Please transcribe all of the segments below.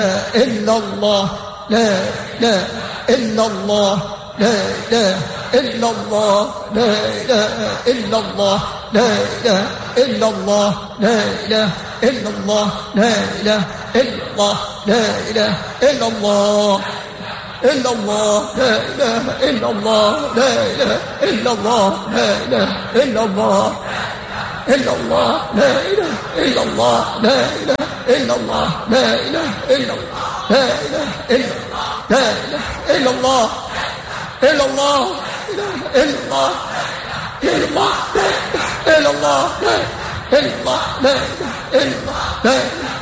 إلا الله لا إله إلا الله لا إله إلا الله لا إله إلا الله لا إله إلا الله لا إله إلا الله لا إله إلا الله لا إله إلا الله إلا الله لا إله إلا الله لا إله إلا الله لا إله إلا الله إلا الله لا إله إلا الله لا إله إلا الله لا إله إلا الله لا إله إلا الله لا إله إلا الله إلا الله إلا الله إلا الله إلا الله إلا الله لا إله إلا الله لا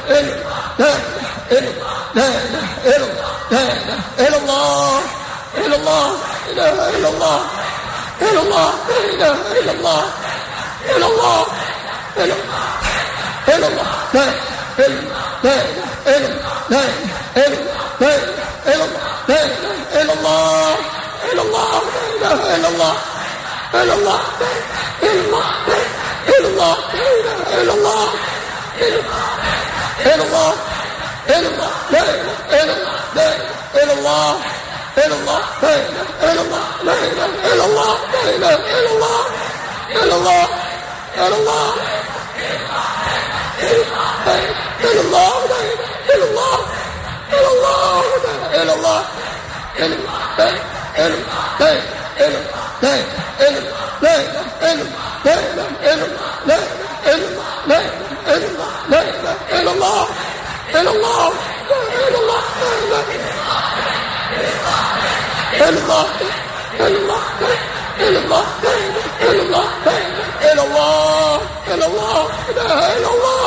إله إلا الله لا إله إلا الله إلا الله لا إله إلا الله إلا الله لا إله إلا الله إلا الله إلا الله إلا الله لا إله إلا الله إلا الله لا إله إلا الله إلا الله إلا الله إلا الله إلا الله إلا الله إلا الله لا إله إلا الله إلا الله لا إله إلا الله لا إله إلا الله لا إله إلا الله إلا الله إلا الله إلا الله لا إله إلا الله إلا الله إلا الله إلا الله لا إله إلا الله إلا الله إلا الله إلا الله إلا الله إلا الله إلا الله إلا الله إلا الله إلا الله لا إله إلا الله